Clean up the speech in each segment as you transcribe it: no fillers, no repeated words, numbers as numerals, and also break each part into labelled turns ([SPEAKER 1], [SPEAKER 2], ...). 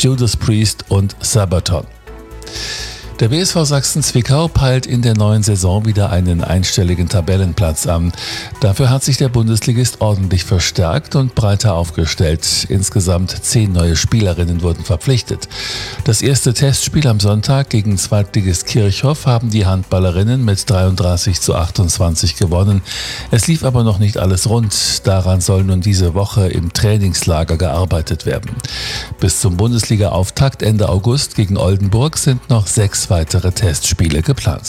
[SPEAKER 1] Judas Priest und Sabaton. Der BSV Sachsen-Zwickau peilt in der neuen Saison wieder einen einstelligen Tabellenplatz an. Dafür hat sich der Bundesligist ordentlich verstärkt und breiter aufgestellt. Insgesamt 10 neue Spielerinnen wurden verpflichtet. Das erste Testspiel am Sonntag gegen Zweitligist Kirchhoff haben die Handballerinnen mit 33:28 gewonnen. Es lief aber noch nicht alles rund. Daran soll nun diese Woche im Trainingslager gearbeitet werden. Bis zum Bundesliga-Auftakt Ende August gegen Oldenburg sind noch 6 weitere Testspiele geplant.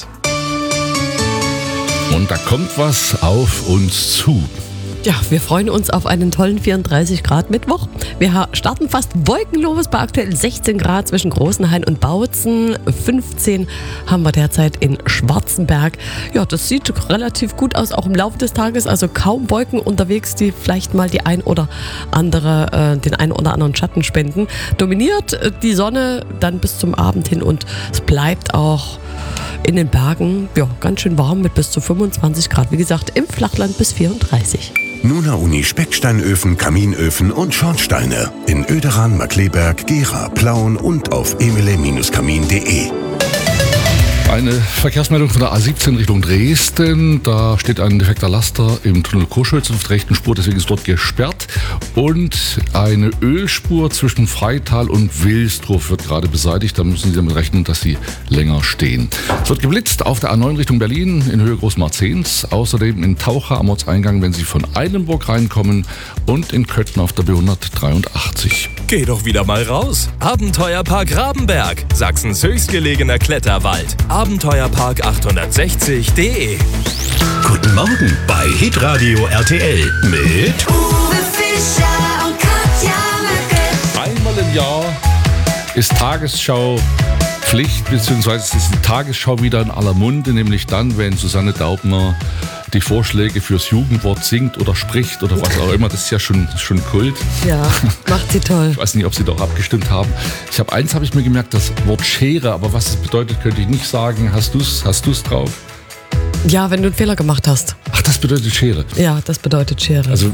[SPEAKER 2] Und da kommt was auf uns zu.
[SPEAKER 3] Ja, wir freuen uns auf einen tollen 34 Grad Mittwoch. Wir starten fast wolkenlos bei aktuell 16 Grad zwischen Großenhain und Bautzen. 15 haben wir derzeit in Schwarzenberg. Ja, das sieht relativ gut aus, auch im Laufe des Tages. Also kaum Wolken unterwegs, die vielleicht mal den ein oder anderen Schatten spenden. Dominiert die Sonne dann bis zum Abend hin und es bleibt auch in den Bergen ganz schön warm mit bis zu 25 Grad. Wie gesagt, im Flachland bis 34.
[SPEAKER 4] Nuna Uni Specksteinöfen, Kaminöfen und Schornsteine in Oederan, Markkleeberg, Gera, Plauen und auf emile-kamin.de.
[SPEAKER 2] Eine Verkehrsmeldung von der A17 Richtung Dresden. Da steht ein defekter Laster im Tunnel Koschwitz auf der rechten Spur, deswegen ist dort gesperrt. Und eine Ölspur zwischen Freital und Wilsdruf wird gerade beseitigt. Da müssen Sie damit rechnen, dass Sie länger stehen. Es wird geblitzt auf der A9 Richtung Berlin in Höhe Großmarzens. Außerdem in Taucher am Ortseingang, wenn Sie von Eilenburg reinkommen. Und in Köthen auf der B183.
[SPEAKER 5] Geh doch wieder mal raus. Abenteuerpark Rabenberg, Sachsens höchstgelegener Kletterwald. Abenteuerpark860.de.
[SPEAKER 4] Guten Morgen bei Hitradio RTL mit
[SPEAKER 6] Uwe Fischer und Katja Mücke.
[SPEAKER 2] Einmal im Jahr ist Tagesschau Pflicht, beziehungsweise ist die Tagesschau wieder in aller Munde, nämlich dann, wenn Susanne Daubner die Vorschläge fürs Jugendwort singt oder spricht oder was auch immer. Das ist ja schon Kult.
[SPEAKER 3] Ja, macht sie toll.
[SPEAKER 2] Ich weiß nicht, ob Sie da auch abgestimmt haben. Eins habe ich mir gemerkt, das Wort Schere, aber was es bedeutet, könnte ich nicht sagen. Hast du's drauf?
[SPEAKER 3] Ja, wenn du einen Fehler gemacht hast.
[SPEAKER 2] Ach, das bedeutet Schere.
[SPEAKER 3] Ja, das bedeutet Schere.
[SPEAKER 2] Also,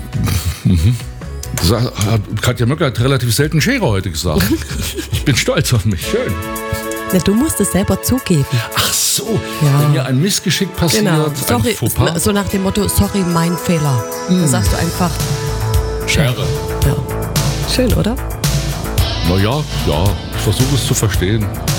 [SPEAKER 2] Katja Möcker hat relativ selten Schere heute gesagt. Ich bin stolz auf mich. Schön.
[SPEAKER 3] Na, du musst es selber zugeben.
[SPEAKER 2] Ach so,
[SPEAKER 3] Ja.
[SPEAKER 2] wenn mir ein Missgeschick passiert,
[SPEAKER 3] Genau.
[SPEAKER 2] ein
[SPEAKER 3] Sorry,
[SPEAKER 2] Fauxpas.
[SPEAKER 3] so nach dem Motto, sorry, mein Fehler. Da sagst du einfach
[SPEAKER 2] Schere.
[SPEAKER 3] Ja. Schön, oder?
[SPEAKER 2] Naja, ich versuche es zu verstehen.